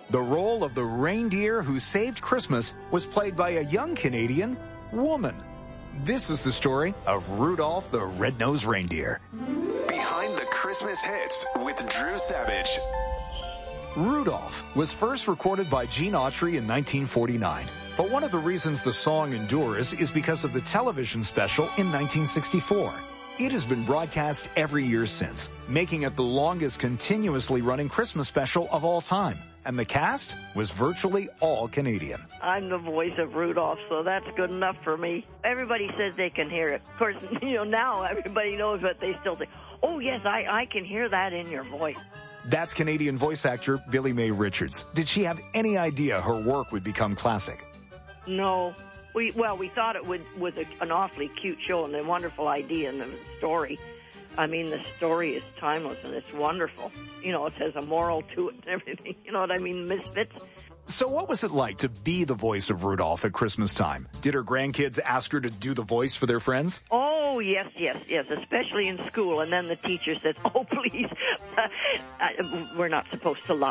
The role of the reindeer who saved Christmas was played by a young Canadian woman. This is the story of Rudolph the Red-Nosed Reindeer. Behind the Christmas hits with Drew Savage. Rudolph was first recorded by Gene Autry in 1949. But one of the reasons the song endures is because of the television special in 1964. It has been broadcast every year since, making it the longest continuously running Christmas special of all time. And the cast was virtually all Canadian. I'm the voice of Rudolph, so that's good enough for me. Everybody says they can hear it. Of course, now everybody knows, but they still say, oh, yes, I can hear that in your voice. That's Canadian voice actor Billy Mae Richards. Did she have any idea her work would become classic? No. We thought it was an awfully cute show and a wonderful idea and the story. I mean, the story is timeless and it's wonderful. It has a moral to it and everything. You know what I mean? Misfits. So what was it like to be the voice of Rudolph at Christmas time? Did her grandkids ask her to do the voice for their friends? Oh, yes, especially in school. And then the teacher says, oh, please, we're not supposed to lie.